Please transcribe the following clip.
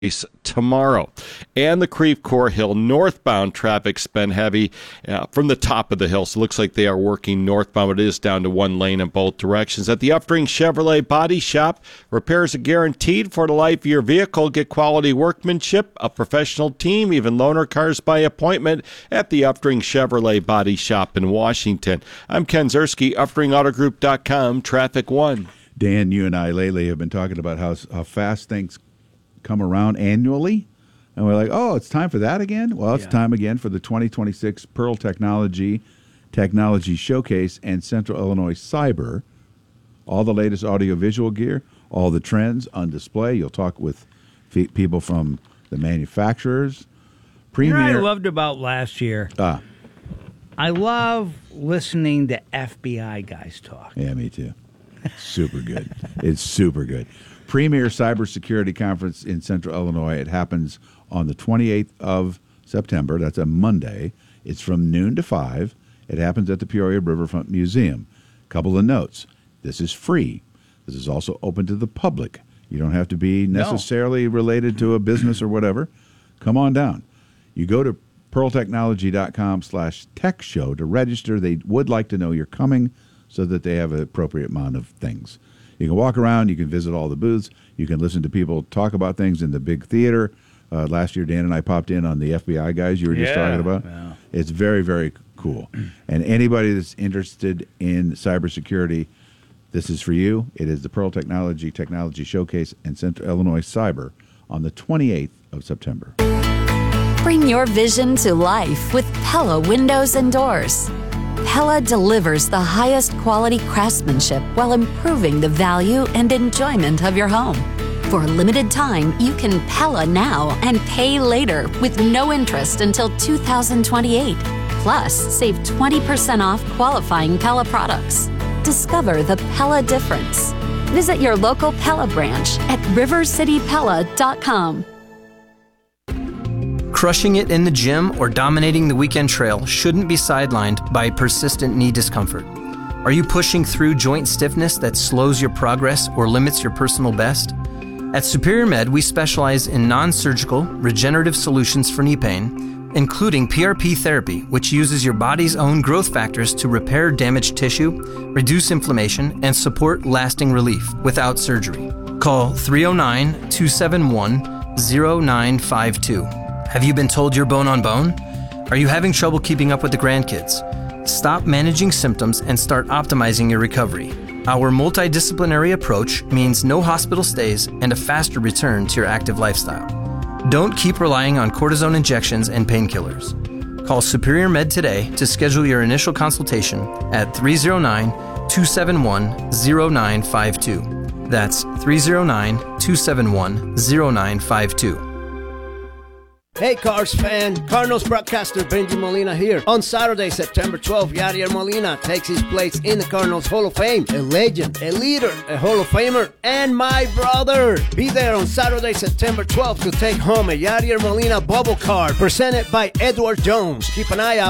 tomorrow. And the Creve Coeur Hill northbound traffic's been heavy from the top of the hill. So it looks like they are working northbound. It is down to one lane in both directions. At the Uftring Chevrolet Body Shop, repairs are guaranteed for the life of your vehicle. Get quality workmanship, a professional team, even loaner cars by appointment at the Uftring Chevrolet Body Shop in Washington. I'm Ken Zerski, UfteringAutoGroup.com, Traffic One. Dan, you and I lately have been talking about how fast things come around annually, and we're like, oh, it's time for that again? Well, it's time again for the 2026 Pearl Technology Showcase and Central Illinois Cyber. All the latest audiovisual gear, all the trends on display. You'll talk with people from the manufacturers. You know what I loved about last year? I love listening to FBI guys talk. Yeah, me too. Super good. It's super good. Premier Cybersecurity Conference in Central Illinois. It happens on the 28th of September. That's a Monday. It's from noon to 5. It happens at the Peoria Riverfront Museum. Couple of notes. This is free. This is also open to the public. You don't have to be necessarily related to a business or whatever. Come on down. You go to pearltechnology.com/tech show to register. They would like to know you're coming so that they have an appropriate amount of things. You can walk around. You can visit all the booths. You can listen to people talk about things in the big theater. Last year, Dan and I popped in on the FBI guys you were just talking about. Yeah. It's very, very cool. And anybody that's interested in cybersecurity, this is for you. It is the Pearl Technology Showcase and Central Illinois Cyber on the 28th of September. Bring your vision to life with Pella Windows and Doors. Pella delivers the highest quality craftsmanship while improving the value and enjoyment of your home. For a limited time, you can Pella now and pay later with no interest until 2028. Plus, save 20% off qualifying Pella products. Discover the Pella difference. Visit your local Pella branch at rivercitypella.com. Crushing it in the gym or dominating the weekend trail shouldn't be sidelined by persistent knee discomfort. Are you pushing through joint stiffness that slows your progress or limits your personal best? At Superior Med, we specialize in non-surgical, regenerative solutions for knee pain, including PRP therapy, which uses your body's own growth factors to repair damaged tissue, reduce inflammation, and support lasting relief without surgery. Call 309-271-0952. Have you been told you're bone on bone? Are you having trouble keeping up with the grandkids? Stop managing symptoms and start optimizing your recovery. Our multidisciplinary approach means no hospital stays and a faster return to your active lifestyle. Don't keep relying on cortisone injections and painkillers. Call Superior Med today to schedule your initial consultation at 309-271-0952. That's 309-271-0952. Hey Cars fan, Cardinals broadcaster Benji Molina here. On Saturday, September 12th, Yadier Molina takes his place in the Cardinals Hall of Fame. A legend, a leader, a Hall of Famer, and my brother. Be there on Saturday, September 12th to take home a Yadier Molina bubble card presented by Edward Jones. Keep an eye out